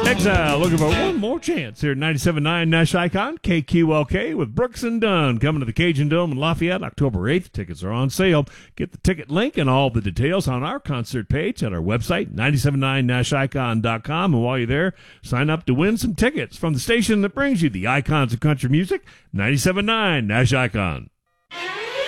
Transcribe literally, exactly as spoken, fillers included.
Exile looking for one more chance here at ninety-seven point nine Nash Icon, K Q L K with Brooks and Dunn coming to the Cajun Dome in Lafayette October eighth. Tickets are on sale. Get the ticket link and all the details on our concert page at our website, nine seven nine nash icon dot com. And while you're there, sign up to win some tickets from the station that brings you the icons of country music, ninety-seven point nine Nash Icon.